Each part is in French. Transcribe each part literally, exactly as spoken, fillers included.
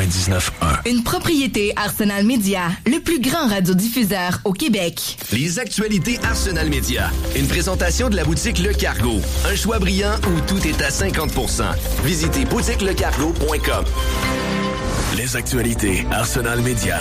quatre-vingt-dix-neuf un. Une propriété Arsenal Média, le plus grand radiodiffuseur au Québec. Les actualités Arsenal Média. Une présentation de la boutique Le Cargo. Un choix brillant où tout est à cinquante pour cent. Visitez boutique le cargo point com. Les actualités Arsenal Média.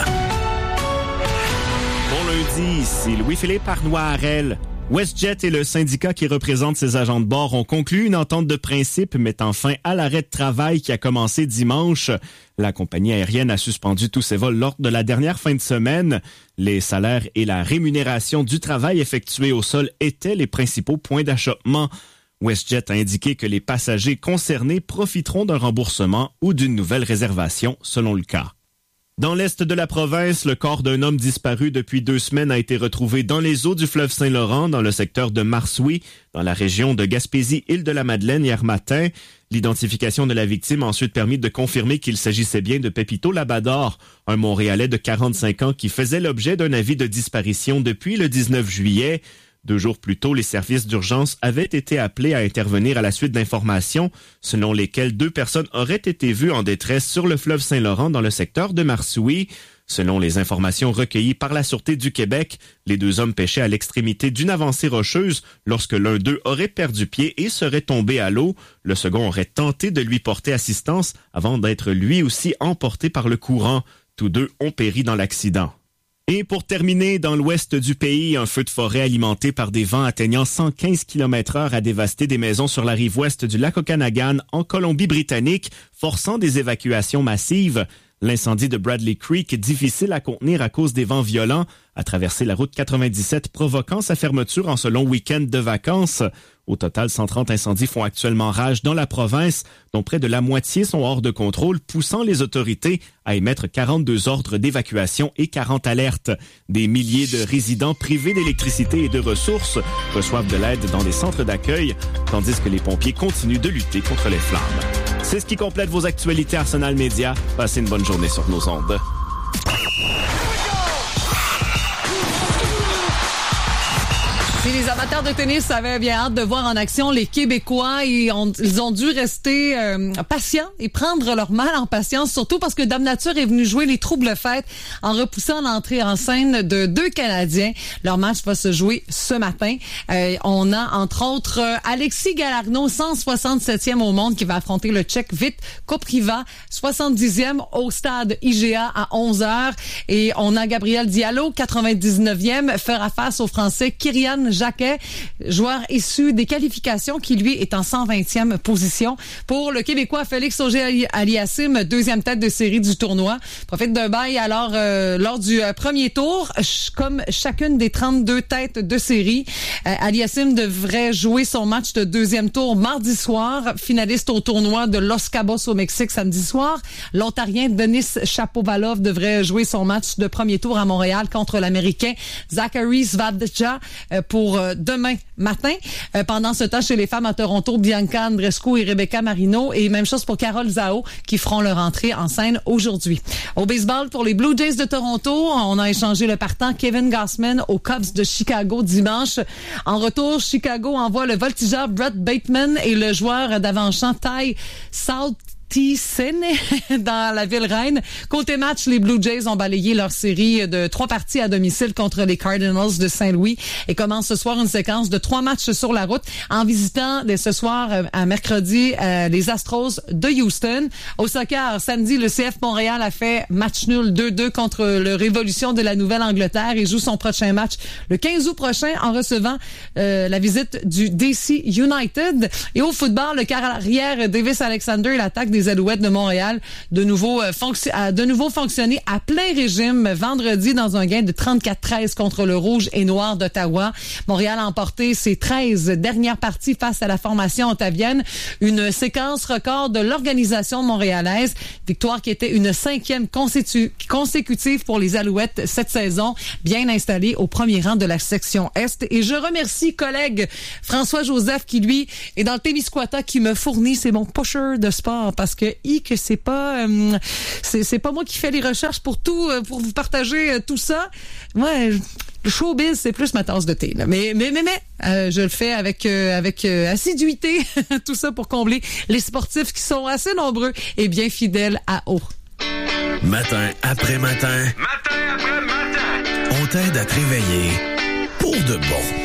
Bon lundi, ici Louis-Philippe Arnois-Harel. WestJet et le syndicat qui représente ses agents de bord ont conclu une entente de principe mettant fin à l'arrêt de travail qui a commencé dimanche. La compagnie aérienne a suspendu tous ses vols lors de la dernière fin de semaine. Les salaires et la rémunération du travail effectué au sol étaient les principaux points d'achoppement. WestJet a indiqué que les passagers concernés profiteront d'un remboursement ou d'une nouvelle réservation selon le cas. Dans l'est de la province, le corps d'un homme disparu depuis deux semaines a été retrouvé dans les eaux du fleuve Saint-Laurent, dans le secteur de Marsoui, dans la région de Gaspésie-Île-de-la-Madeleine hier matin. L'identification de la victime a ensuite permis de confirmer qu'il s'agissait bien de Pepito Labador, un Montréalais de quarante-cinq ans qui faisait l'objet d'un avis de disparition depuis le dix-neuf juillet. Deux jours plus tôt, les services d'urgence avaient été appelés à intervenir à la suite d'informations selon lesquelles deux personnes auraient été vues en détresse sur le fleuve Saint-Laurent dans le secteur de Marsoui. Selon les informations recueillies par la Sûreté du Québec, les deux hommes pêchaient à l'extrémité d'une avancée rocheuse lorsque l'un d'eux aurait perdu pied et serait tombé à l'eau. Le second aurait tenté de lui porter assistance avant d'être lui aussi emporté par le courant. Tous deux ont péri dans l'accident. Et pour terminer, dans l'ouest du pays, un feu de forêt alimenté par des vents atteignant cent quinze kilomètres heure a dévasté des maisons sur la rive ouest du lac Okanagan en Colombie-Britannique, forçant des évacuations massives. L'incendie de Bradley Creek, difficile à contenir à cause des vents violents, a traversé la route quatre-vingt-dix-sept, provoquant sa fermeture en ce long week-end de vacances. Au total, cent trente incendies font actuellement rage dans la province, dont près de la moitié sont hors de contrôle, poussant les autorités à émettre quarante-deux ordres d'évacuation et quarante alertes. Des milliers de résidents privés d'électricité et de ressources reçoivent de l'aide dans des centres d'accueil, tandis que les pompiers continuent de lutter contre les flammes. C'est ce qui complète vos actualités Arsenal Média. Passez une bonne journée sur nos ondes. Si les amateurs de tennis avaient bien hâte de voir en action les Québécois, ils ont, ils ont dû rester euh, patients et prendre leur mal en patience, surtout parce que Dame Nature est venue jouer les troubles fêtes en repoussant l'entrée en scène de deux Canadiens. Leur match va se jouer ce matin. Euh, on a entre autres euh, Alexis Galarneau, cent soixante-septième au monde, qui va affronter le Tchèque Vít Kopriva, soixante-dixième au stade I G A à onze heures. Et on a Gabriel Diallo, quatre-vingt-dix-neuvième, fera face au Français Kyrian Jacquet, joueur issu des qualifications, qui lui est en cent vingtième position. Pour le Québécois Félix Auger-Aliassime, deuxième tête de série du tournoi, profite d'un bail alors euh, lors du euh, premier tour, ch- comme chacune des trente-deux têtes de série. Euh, Aliassime devrait jouer son match de deuxième tour mardi soir, finaliste au tournoi de Los Cabos au Mexique samedi soir. L'Ontarien Denis Shapovalov devrait jouer son match de premier tour à Montréal contre l'Américain Zachary Svadja euh, pour Pour demain matin. Euh, pendant ce temps, chez les femmes à Toronto, Bianca Andreescu et Rebecca Marino, et même chose pour Carole Zhao, qui feront leur entrée en scène aujourd'hui. Au baseball, pour les Blue Jays de Toronto, on a échangé le partant Kevin Gausman aux Cubs de Chicago dimanche. En retour, Chicago envoie le voltigeur Brett Bateman et le joueur d'avant-champ Ty South dans la ville reine. Côté match, les Blue Jays ont balayé leur série de trois parties à domicile contre les Cardinals de Saint-Louis et commencent ce soir une séquence de trois matchs sur la route en visitant dès ce soir à mercredi euh, les Astros de Houston. Au soccer, samedi, le C F Montréal a fait match nul deux deux contre le Révolution de la Nouvelle-Angleterre et joue son prochain match le quinze août prochain en recevant euh, la visite du D C United. Et au football, le carrière Davis Alexander, l'attaque des Alouettes de Montréal, de nouveau, euh, fonc- a de nouveau fonctionné à plein régime vendredi dans un gain de trente-quatre treize contre le Rouge et Noir d'Ottawa. Montréal a emporté ses treize dernières parties face à la formation ontavienne. Une séquence record de l'organisation montréalaise. Victoire qui était une cinquième consécu- consécutive pour les Alouettes cette saison, bien installée au premier rang de la section Est. Et je remercie collègue François Joseph qui, lui, est dans le Témiscouata, qui me fournit, c'est mon pusher de sport, parce que i que c'est pas euh, c'est c'est pas moi qui fais les recherches pour tout euh, pour vous partager euh, tout ça. Moi, ouais, le showbiz, c'est plus ma tasse de thé là. Mais mais mais mais euh, je le fais avec euh, avec euh, assiduité tout ça pour combler les sportifs qui sont assez nombreux et bien fidèles à eau. Matin après matin. Matin après matin. On t'aide à te réveiller pour de bon.